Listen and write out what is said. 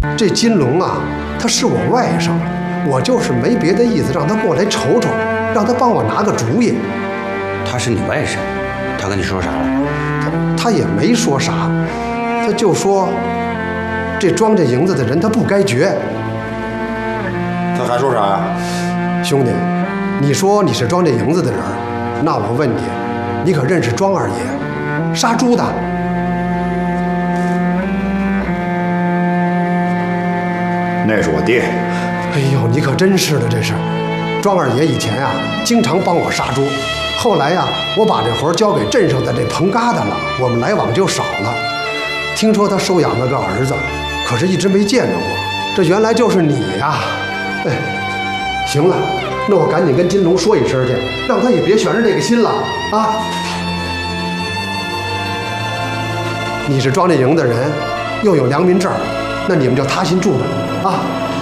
这金龙啊，他是我外甥，我就是没别的意思，让他过来瞅瞅，让他帮我拿个主意。 他是你外甥，他跟你说啥了？ 他也没说啥，他就说这庄稼营子的人他不该绝。 他还说啥呀？ 兄弟，你说你是庄稼营子的人，那我问你，你可认识庄二爷，杀猪的？ 那是我爹。 哎呦，你可真是的，这是。庄二爷以前啊，经常帮我杀猪，后来呀，我把这活交给镇上的这棚疙瘩了，我们来往就少了。听说他收养了个儿子，可是一直没见着过。这原来就是你呀！哎，行了，那我赶紧跟金龙说一声去，让他也别悬着这个心了啊！你是庄稼营的人，又有良民证，那你们就踏心住吧啊！